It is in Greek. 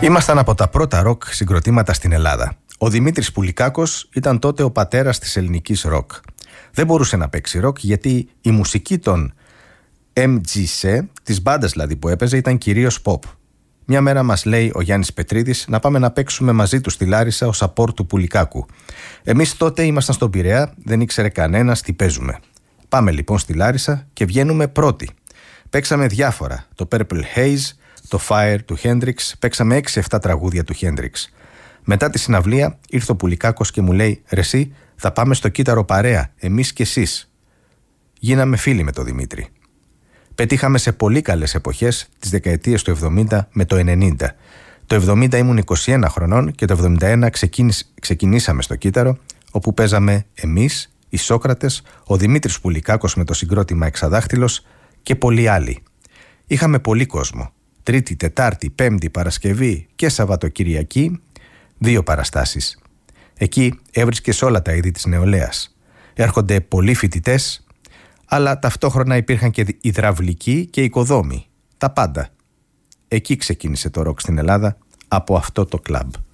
Ήμασταν από τα πρώτα ροκ συγκροτήματα στην Ελλάδα. Ο Δημήτρης Πουλικάκος ήταν τότε ο πατέρας της ελληνικής ροκ. Δεν μπορούσε να παίξει ροκ γιατί η μουσική των MGC, της μπάντας δηλαδή που έπαιζε, ήταν κυρίως pop. Μια μέρα μας λέει ο Γιάννης Πετρίδης να πάμε να παίξουμε μαζί του στη Λάρισα ως support του Πουλικάκου. Εμείς τότε ήμασταν στον Πειραιά, δεν ήξερε κανένας τι παίζουμε. Πάμε λοιπόν στη Λάρισα και βγαίνουμε πρώτοι. Παίξαμε διάφορα, το Purple Haze, το Fire του Hendrix, παίξαμε 6-7 τραγούδια του Hendrix. Μετά τη συναυλία ήρθε ο Πουλικάκος και μου λέει «Ρε εσύ, θα πάμε στο κύτταρο παρέα, εμείς και εσείς». Γίναμε φίλοι με τον Δημήτρη. Πετύχαμε σε πολύ καλές εποχές τις δεκαετίες του 70 με το 90. Το 70 ήμουν 21 χρονών και το 71 ξεκινήσαμε στο κύτταρο, όπου παίζαμε εμείς, οι Σόκρατες, ο Δημήτρης Πουλικάκος με το συγκρότημα Εξαδάχτυλος και πολλοί άλλοι. Είχαμε πολύ κόσμο. Τρίτη, Τετάρτη, Πέμπτη, Παρασκευή και Σαββατοκυριακή, 2 παραστάσεις. Εκεί έβρισκες όλα τα είδη της νεολαίας. Έρχονται πολλοί φοιτητές, αλλά ταυτόχρονα υπήρχαν και υδραυλικοί και οικοδόμοι. Τα πάντα. Εκεί ξεκίνησε το ροκ στην Ελλάδα, από αυτό το κλαμπ.